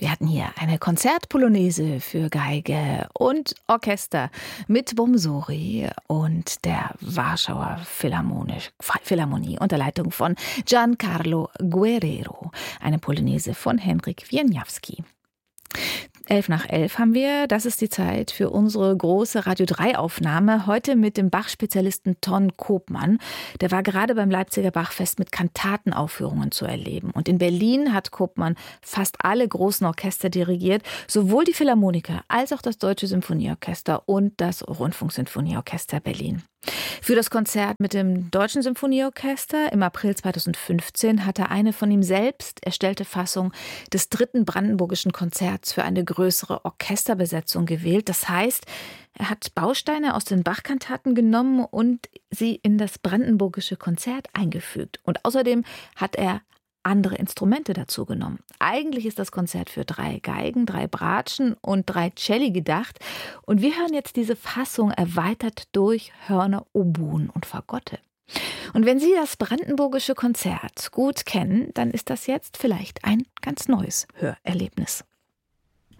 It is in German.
Wir hatten hier eine Konzertpolonaise für Geige und Orchester mit Bomsori und der Warschauer Philharmonie unter Leitung von Giancarlo Guerrero. Eine Polonaise von Henryk Wieniawski. 11:11 haben wir, das ist die Zeit für unsere große Radio 3-Aufnahme. Heute mit dem Bach-Spezialisten Ton Koopman. Der war gerade beim Leipziger Bachfest mit Kantatenaufführungen zu erleben. Und in Berlin hat Koopman fast alle großen Orchester dirigiert, sowohl die Philharmoniker als auch das Deutsche Symphonieorchester und das Rundfunksinfonieorchester Berlin. Für das Konzert mit dem Deutschen Symphonieorchester im April 2015 hat er eine von ihm selbst erstellte Fassung des 3. Brandenburgischen Konzerts für eine größere Orchesterbesetzung gewählt. Das heißt, er hat Bausteine aus den Bach-Kantaten genommen und sie in das Brandenburgische Konzert eingefügt. Und außerdem hat er andere Instrumente dazu genommen. Eigentlich ist das Konzert für 3 Geigen, 3 Bratschen und 3 Celli gedacht. Und wir hören jetzt diese Fassung erweitert durch Hörner, Oboen und Fagotte. Und wenn Sie das Brandenburgische Konzert gut kennen, dann ist das jetzt vielleicht ein ganz neues Hörerlebnis.